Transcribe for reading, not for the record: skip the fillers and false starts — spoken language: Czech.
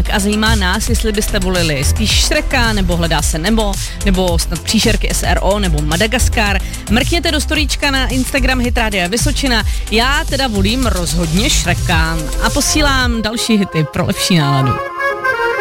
a zajímá nás, jestli byste volili spíš Shreka, nebo Hledá se nebo snad Příšerky SRO, nebo Madagaskar. Mrkněte do storíčka na Instagram Hit Rádia Vysočina. Já teda volím rozhodně Shreka a posílám další hity pro lepší náladu.